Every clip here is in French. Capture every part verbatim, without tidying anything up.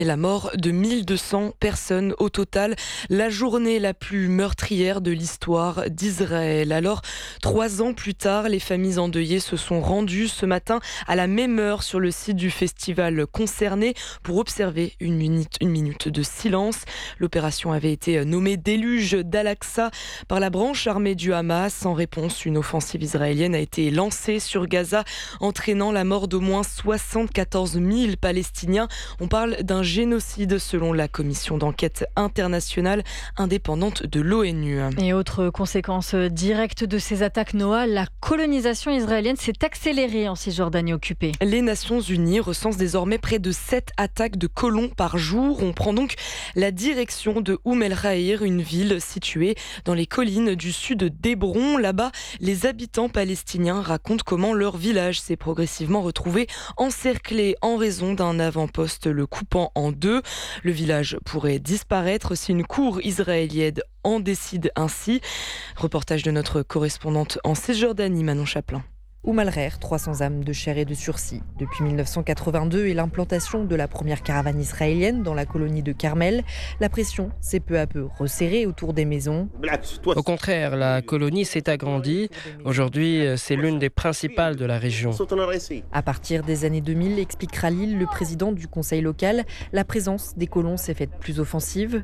Et la mort de mille deux cents personnes au total, la journée la plus meurtrière de l'histoire d'Israël. Alors, trois ans plus tard, les familles endeuillées se sont rendues ce matin à la même heure sur le site du festival concerné pour observer une minute, une minute de silence. L'opération avait été nommée Déluge d'Al-Aqsa par la branche armée du Hamas. En réponse, une offensive israélienne a été lancée sur Gaza, entraînant la mort d'au moins soixante-quatorze mille Palestiniens. On parle d'un génocide selon la commission d'enquête internationale indépendante de l'ONU. Et autre conséquence directe de ces attaques, Noah, la colonisation israélienne s'est accélérée en Cisjordanie occupée. Les Nations Unies recensent désormais près de sept attaques de colons par jour. On prend donc la direction de Oum El Raïr, une ville située dans les collines du sud d'Hébron. Là-bas, les habitants palestiniens racontent comment leur village s'est progressivement retrouvé encerclé en raison d'un avant-poste le coupant en deux. Le village pourrait disparaître si une cour israélienne en décide ainsi. Reportage de notre correspondante en Cisjordanie, Manon Chaplin. Oum El Raïr, trois cents âmes de chair et de sursis. Depuis mille neuf cent quatre-vingt-deux et l'implantation de la première caravane israélienne dans la colonie de Carmel, la pression s'est peu à peu resserrée autour des maisons. Au contraire, la colonie s'est agrandie. Aujourd'hui, c'est l'une des principales de la région. À partir des années deux mille, explique Khalil, le président du conseil local, la présence des colons s'est faite plus offensive.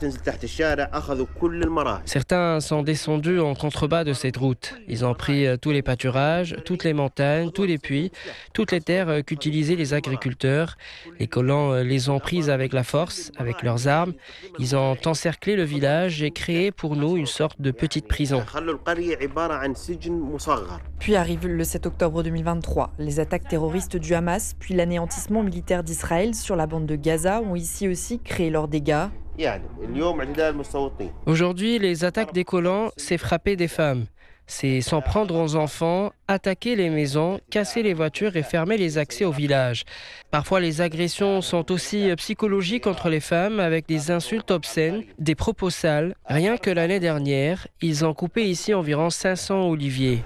Certains sont descendus en contrebas de cette route. Ils ont pris tous les pâturages, toutes les montagnes, tous les puits, toutes les terres qu'utilisaient les agriculteurs. Les colons les ont prises avec la force, avec leurs armes. Ils ont encerclé le village et créé pour nous une sorte de petite prison. Puis arrive le sept octobre deux mille vingt-trois. Les attaques terroristes du Hamas, puis l'anéantissement militaire d'Israël sur la bande de Gaza ont ici aussi créé leurs dégâts. Aujourd'hui, les attaques des colons, c'est frapper des femmes. C'est s'en prendre aux enfants, attaquer les maisons, casser les voitures et fermer les accès au village. Parfois, les agressions sont aussi psychologiques contre les femmes avec des insultes obscènes, des propos sales. Rien que l'année dernière, ils ont coupé ici environ cinq cents oliviers.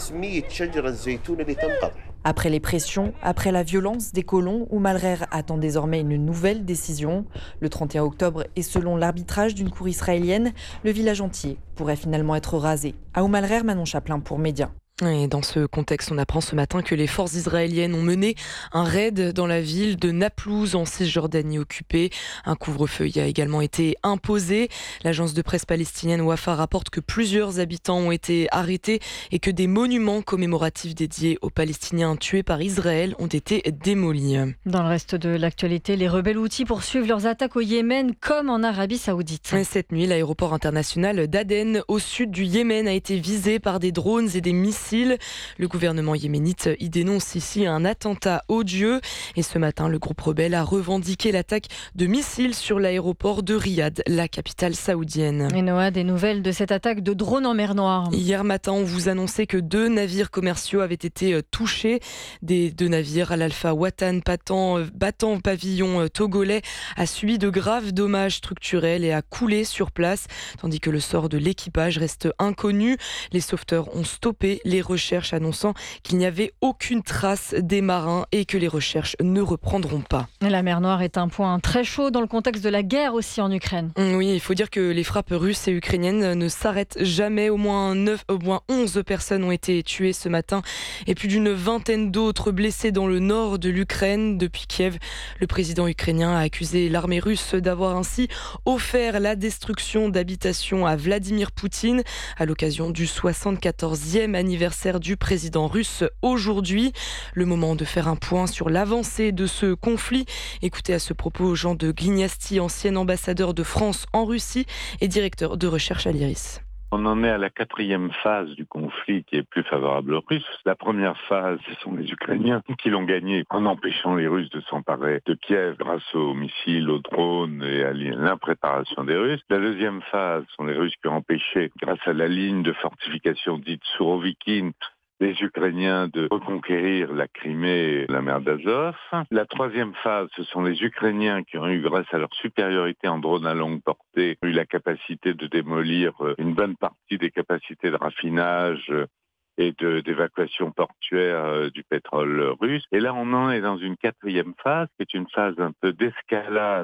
Après les pressions, après la violence des colons, Oum El Raïr attend désormais une nouvelle décision. Le trente et un octobre, et selon l'arbitrage d'une cour israélienne, le village entier pourrait finalement être rasé. À Oum El Raïr, Manon Chaplin pour Média. Et dans ce contexte, on apprend ce matin que les forces israéliennes ont mené un raid dans la ville de Naplouse en Cisjordanie occupée. Un couvre-feu y a également été imposé. L'agence de presse palestinienne Wafa rapporte que plusieurs habitants ont été arrêtés et que des monuments commémoratifs dédiés aux Palestiniens tués par Israël ont été démolis. Dans le reste de l'actualité, les rebelles houthis poursuivent leurs attaques au Yémen comme en Arabie Saoudite. Et cette nuit, l'aéroport international d'Aden au sud du Yémen a été visé par des drones et des missiles. Le gouvernement yéménite y dénonce ici un attentat odieux. Et ce matin, le groupe rebelle a revendiqué l'attaque de missiles sur l'aéroport de Riyad, la capitale saoudienne. Et Noah, des nouvelles de cette attaque de drones en mer Noire. Hier matin, on vous annonçait que deux navires commerciaux avaient été touchés. Des deux navires, à l'Alpha Watan, battant, battant pavillon togolais, a subi de graves dommages structurels et a coulé sur place, tandis que le sort de l'équipage reste inconnu. Les sauveteurs ont stoppé les recherches, annonçant qu'il n'y avait aucune trace des marins et que les recherches ne reprendront pas. La mer Noire est un point très chaud dans le contexte de la guerre aussi en Ukraine. Oui, il faut dire que les frappes russes et ukrainiennes ne s'arrêtent jamais. Au moins, neuf, au moins onze personnes ont été tuées ce matin et plus d'une vingtaine d'autres blessées dans le nord de l'Ukraine. Depuis Kiev, le président ukrainien a accusé l'armée russe d'avoir ainsi offert la destruction d'habitations à Vladimir Poutine à l'occasion du soixante-quatorzième anniversaire du président russe aujourd'hui. Le moment de faire un point sur l'avancée de ce conflit. Écoutez à ce propos Jean de Glignasti, ancien ambassadeur de France en Russie et directeur de recherche à l'I R I S. On en est à la quatrième phase du conflit qui est plus favorable aux Russes. La première phase, ce sont les Ukrainiens qui l'ont gagnée en empêchant les Russes de s'emparer de Kiev grâce aux missiles, aux drones et à l'impréparation des Russes. La deuxième phase, ce sont les Russes qui ont empêché, grâce à la ligne de fortification dite Sourovikine, les Ukrainiens de reconquérir la Crimée et la mer d'Azov. La troisième phase, ce sont les Ukrainiens qui ont eu, grâce à leur supériorité en drone à longue portée, eu la capacité de démolir une bonne partie des capacités de raffinage et de, d'évacuation portuaire euh, du pétrole russe. Et là, on en est dans une quatrième phase, qui est une phase un peu d'escalade